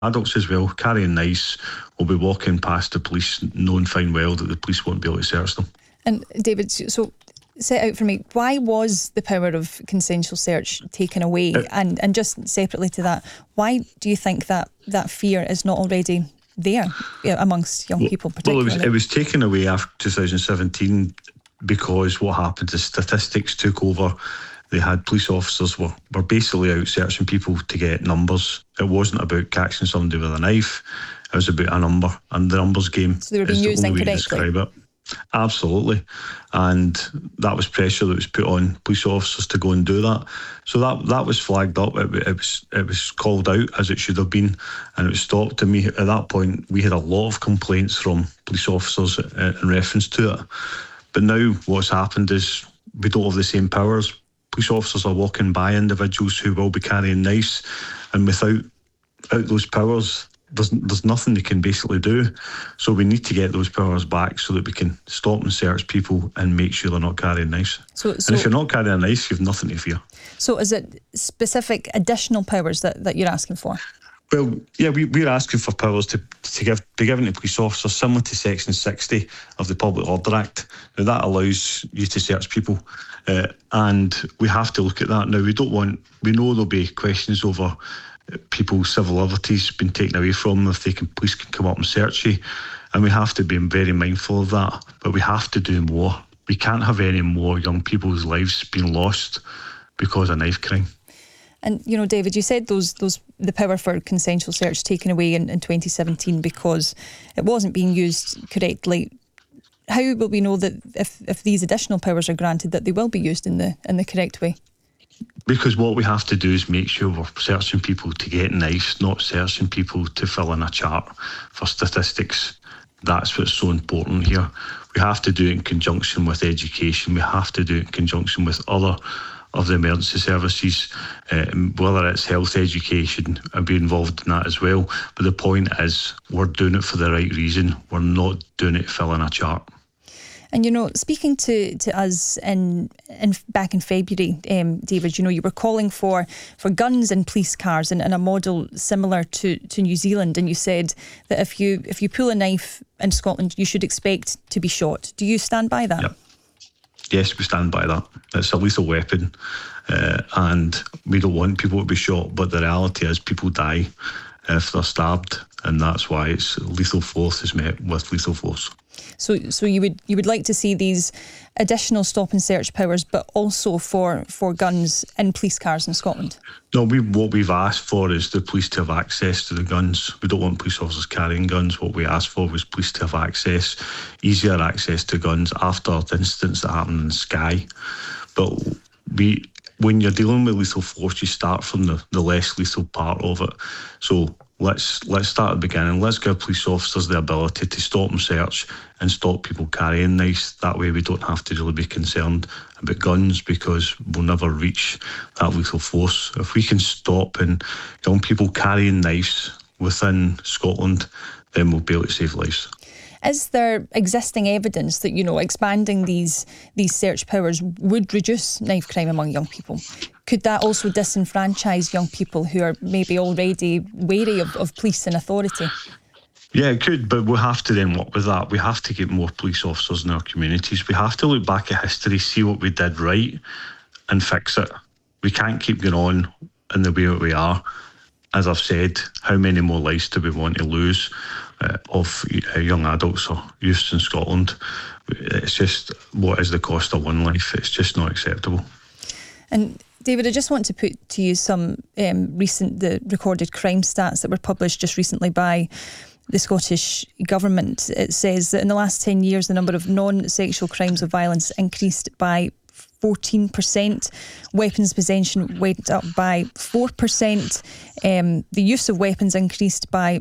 adults as well, carrying knives, will be walking past the police knowing fine well that the police won't be able to search them. And David, so set out for me, why was the power of consensual search taken away? And just separately to that, why do you think that fear is not already there amongst young people particularly? Well, it was taken away after 2017 because what happened is statistics took over. They had police officers were basically out searching people to get numbers. It wasn't about catching somebody with a knife. It was about a number, and the numbers game so they were being used incorrectly. Describe it. Absolutely. And that was pressure that was put on police officers to go and do that. So that was flagged up. It was called out as it should have been, and it was stopped. And at that point, we had a lot of complaints from police officers in reference to it. But now what's happened is we don't have the same powers. Police officers are walking by individuals who will be carrying knives, and without those powers, there's nothing they can basically do. So we need to get those powers back so that we can stop and search people and make sure they're not carrying knives. So and if you're not carrying a knife, you've nothing to fear. So is it specific additional powers that you're asking for? Well, yeah, we're asking for powers to be given to police officers similar to Section 60 of the Public Order Act. Now, that allows you to search people, and we have to look at that. Now, we know there'll be questions over people's civil liberties being taken away from them if police can come up and search you, and we have to be very mindful of that. But we have to do more. We can't have any more young people's lives being lost because of knife crime. And, David, you said the power for consensual search taken away in 2017 because it wasn't being used correctly. How will we know that if these additional powers are granted that they will be used in the correct way? Because what we have to do is make sure we're searching people to get knives, not searching people to fill in a chart for statistics. That's what's so important here. We have to do it in conjunction with education. We have to do it in conjunction with other of the emergency services, whether it's health education, and be involved in that as well. But the point is, we're doing it for the right reason. We're not doing it to fill in a chart. And, speaking to us back in February, David, you were calling for guns in police cars and a model similar to New Zealand. And you said that if you pull a knife in Scotland, you should expect to be shot. Do you stand by that? Yep. Yes, we stand by that. It's a lethal weapon, and we don't want people to be shot, but the reality is people die if they're stabbed, and that's why it's lethal force is met with lethal force. So you would like to see these additional stop and search powers, but also for guns in police cars in Scotland? No, what we've asked for is the police to have access to the guns. We don't want police officers carrying guns. What we asked for was police to have easier access to guns after the incidents that happened in Skye. But when you're dealing with lethal force, you start from the less lethal part of it. So let's start at the beginning. Let's give police officers the ability to stop and search and stop people carrying knives. That way we don't have to really be concerned about guns because we'll never reach that lethal force. If we can stop young people carrying knives within Scotland, then we'll be able to save lives. Is there existing evidence that, expanding these search powers would reduce knife crime among young people? Could that also disenfranchise young people who are maybe already wary of police and authority? Yeah, it could, but we have to then work with that. We have to get more police officers in our communities. We have to look back at history, see what we did right and fix it. We can't keep going on in the way that we are. As I've said, how many more lives do we want to lose of young adults or youths in Scotland? It's just, what is the cost of one life? It's just not acceptable. And David, I just want to put to you some the recorded crime stats that were published just recently by the Scottish Government. It says that in the last 10 years, the number of non-sexual crimes of violence increased by 14%. Weapons possession went up by 4%. The use of weapons increased by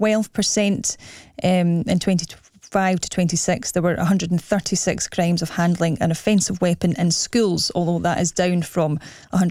12%. In 2025 to 26, there were 136 crimes of handling an offensive weapon in schools, although that is down from